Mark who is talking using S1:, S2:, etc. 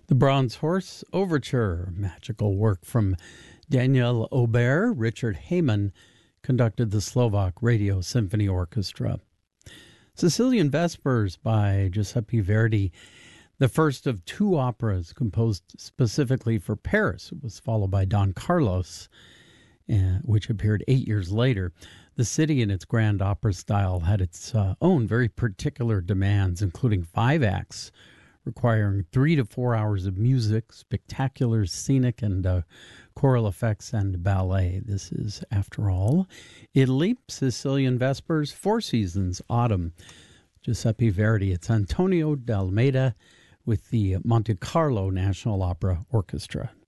S1: The Bronze Horse Overture, magical work from Daniel Aubert. Richard Hayman conducted the Slovak Radio Symphony Orchestra. Sicilian Vespers by Giuseppe Verdi, the first of two operas composed specifically for Paris. It was followed by Don Carlos, which appeared 8 years later. The city in its grand opera style had its own very particular demands, including 5 acts requiring 3 to 4 hours of music, spectacular scenic and choral effects, and ballet. This is, after all, Italy. Sicilian Vespers, Four Seasons, Autumn, Giuseppe Verdi. It's Antonio D'Almeida with the Monte Carlo National Opera Orchestra.